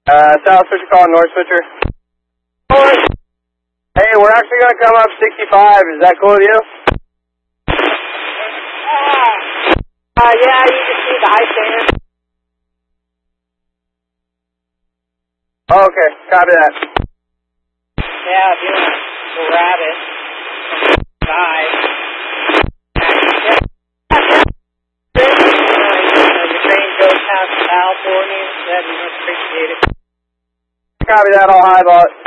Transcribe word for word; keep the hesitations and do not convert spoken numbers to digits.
Uh, South Switcher calling North Switcher. North. Hey, we're actually going to come up sixty-five. Is that cool with you? Uh, yeah, you can see the ice there. Oh, okay, copy that. Yeah, if you want to grab it. Bye. Your train goes past California, that'd be much appreciated. Copy that, I'll highball it.